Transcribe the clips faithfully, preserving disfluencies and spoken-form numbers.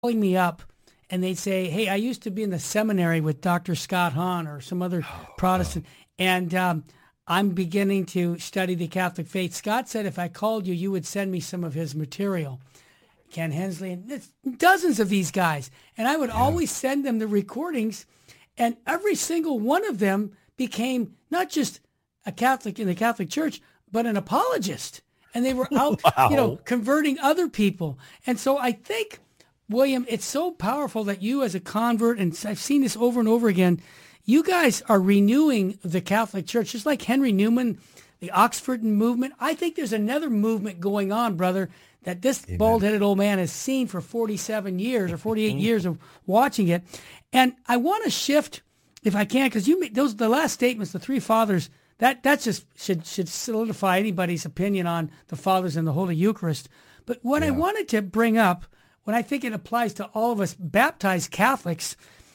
calling me up and they'd say, hey, I used to be in the seminary with Doctor Scott Hahn or some other oh, Protestant, oh. and um, I'm beginning to study the Catholic faith. Scott said if I called you, you would send me some of his material. Ken Hensley, and it's dozens of these guys. And I would yeah. always send them the recordings, and every single one of them became not just a Catholic in the Catholic Church, but an apologist. And they were out, wow. you know, converting other people. And so I think, William, it's so powerful that you as a convert, and I've seen this over and over again, you guys are renewing the Catholic Church, just like Henry Newman, the Oxford movement. I think there's another movement going on, brother, that this Amen. Bald-headed old man has seen for forty-seven years or forty-eight years of watching it. And I want to shift, if I can, because you those the last statements, the three fathers, that that just should should solidify anybody's opinion on the fathers and the Holy Eucharist. But what yeah. I wanted to bring up, when I think it applies to all of us baptized Catholics,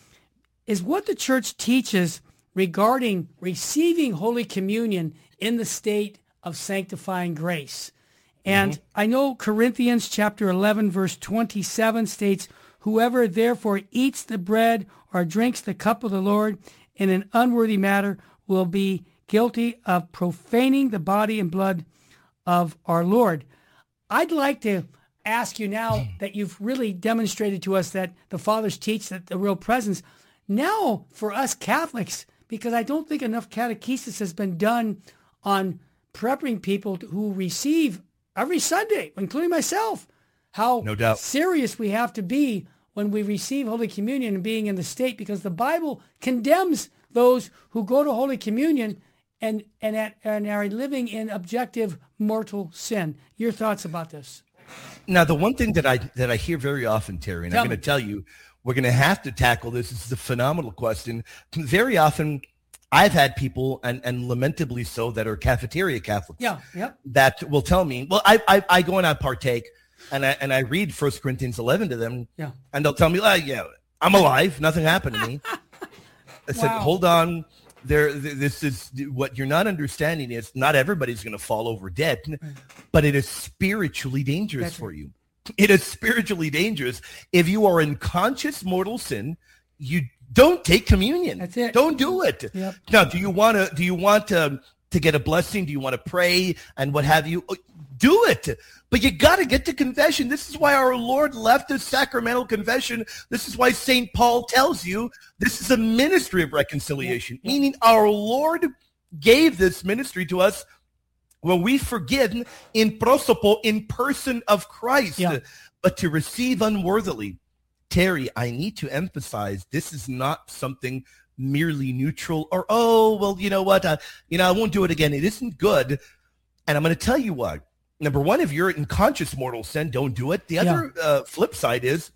is what the Church teaches regarding receiving Holy Communion in the state of sanctifying grace. And mm-hmm. I know Corinthians chapter eleven, verse twenty-seven states, whoever therefore eats the bread or drinks the cup of the Lord in an unworthy manner will be guilty of profaning the body and blood of our Lord. I'd like to ask you now that you've really demonstrated to us that the fathers teach that the real presence, now for us Catholics, because I don't think enough catechesis has been done on prepping people who receive every Sunday, including myself, how no doubt. serious we have to be when we receive Holy Communion and being in the state, because the Bible condemns those who go to Holy Communion and and, at, and are living in objective mortal sin. Your thoughts about this? Now, the one thing that I that I hear very often, Terry, and tell I'm going to tell you, we're going to have to tackle this. This is a phenomenal question. Very often, I've had people, and, and lamentably so, that are cafeteria Catholics. Yeah, yep. That will tell me, well, I I, I go and I partake, and I and I read First Corinthians eleven to them, yeah. and they'll tell me, oh, yeah, I'm alive. Nothing happened to me. I said, wow. hold on. There, this is what you're not understanding is not everybody's going to fall over dead, but it is spiritually dangerous That's for right. you. It is spiritually dangerous. If you are in conscious mortal sin, you don't take communion. That's it. Don't do it. Yep. Now, do you want to? Do you want to to get a blessing? Do you want to pray and what have you? Do it. But you got to get to confession. This is why our Lord left us sacramental confession. This is why Saint Paul tells you this is a ministry of reconciliation, yeah. meaning our Lord gave this ministry to us where we forgive in prosopo, in person of Christ, yeah. but to receive unworthily. Terry, I need to emphasize this is not something merely neutral or, oh, well, you know what, uh, you know, I won't do it again. It isn't good. And I'm going to tell you why. Number one, if you're in conscious mortal sin, don't do it. The other yeah. uh, flip side is,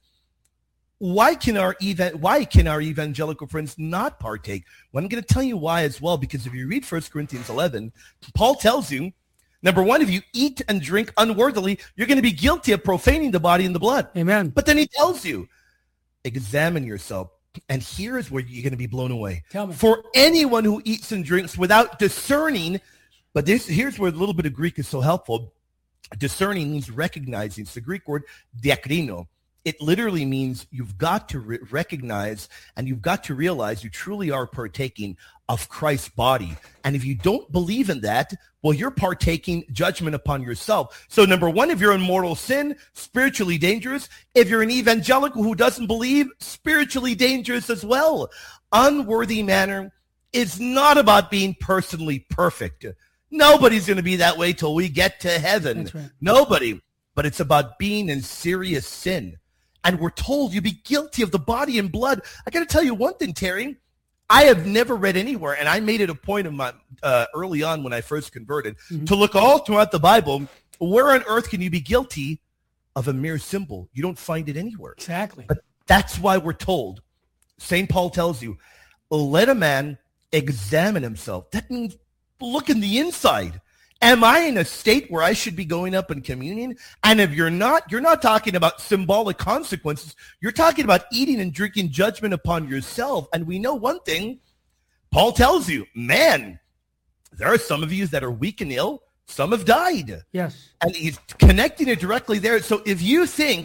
why can our evan- why can our evangelical friends not partake? Well, I'm going to tell you why as well, because if you read First Corinthians eleven, Paul tells you, number one, if you eat and drink unworthily, you're going to be guilty of profaning the body and the blood. Amen. But then he tells you, examine yourself. And here is where you're going to be blown away. Tell me. For anyone who eats and drinks without discerning, but this here's where a little bit of Greek is so helpful. Discerning means recognizing. It's the Greek word diakrino. It literally means you've got to re- recognize and you've got to realize you truly are partaking of Christ's body. And if you don't believe in that, well, you're partaking judgment upon yourself. So number one, if you're in mortal sin, spiritually dangerous. If you're an evangelical who doesn't believe, spiritually dangerous as well. Unworthy manner is not about being personally perfect. Nobody's going to be that way till we get to heaven. That's right. Nobody. But it's about being in serious sin. And we're told you be guilty of the body and blood. I got to tell you one thing, Terry. I have never read anywhere, and I made it a point of my uh, early on when I first converted, mm-hmm. to look all throughout the Bible. Where on earth can you be guilty of a mere symbol? You don't find it anywhere. Exactly. But that's why we're told. Saint Paul tells you, let a man examine himself. That means look in the inside. Am I in a state where I should be going up in communion? And if you're not, you're not talking about symbolic consequences. You're talking about eating and drinking judgment upon yourself. And we know one thing. Paul tells you, man, there are some of you that are weak and ill. Some have died. Yes. And he's connecting it directly there. So if you think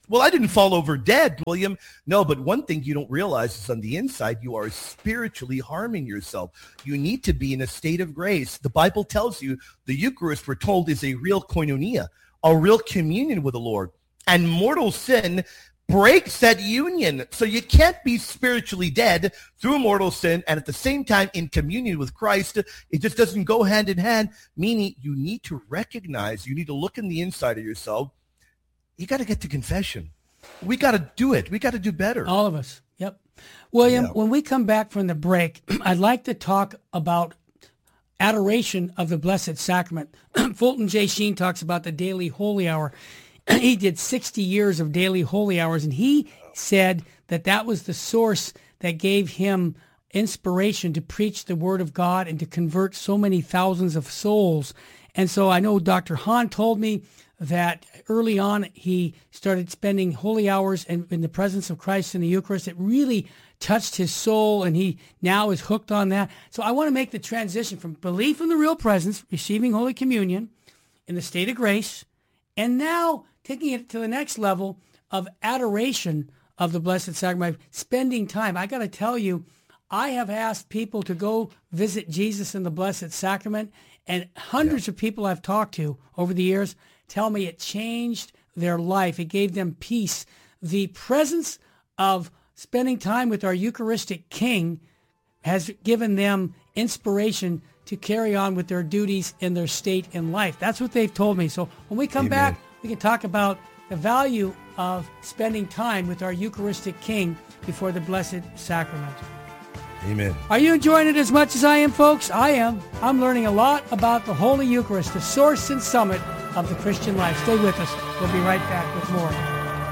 Well, I didn't fall over dead, William. No, but one thing you don't realize is on the inside, you are spiritually harming yourself. You need to be in a state of grace. The Bible tells you the Eucharist, we're told, is a real koinonia, a real communion with the Lord. And mortal sin breaks that union. So you can't be spiritually dead through mortal sin and at the same time in communion with Christ. It just doesn't go hand in hand, meaning you need to recognize, you need to look in the inside of yourself. You got to get to confession. We got to do it. We got to do better. All of us. Yep. William, Yeah. when we come back from the break, I'd like to talk about adoration of the Blessed Sacrament. Fulton J. Sheen talks about the daily holy hour. He did sixty years of daily holy hours, and he said that that was the source that gave him inspiration to preach the word of God and to convert so many thousands of souls. And so I know Doctor Hahn told me that early on he started spending holy hours in, in the presence of Christ in the Eucharist. It really touched his soul, and he now is hooked on that. So I want to make the transition from belief in the real presence, receiving Holy Communion in the state of grace, and now taking it to the next level of adoration of the Blessed Sacrament, spending time. I got to tell you, I have asked people to go visit Jesus in the Blessed Sacrament, and hundreds yeah. of people I've talked to over the years tell me it changed their life. It gave them peace. The presence of spending time with our Eucharistic King has given them inspiration to carry on with their duties in their state in life. That's what they've told me. So when we come Amen. back, we can talk about the value of spending time with our Eucharistic King before the Blessed Sacrament. Amen. Are you enjoying it as much as I am, folks? I am. I'm learning a lot about the Holy Eucharist, the source and summit of the Christian life. Stay with us. We'll be right back with more.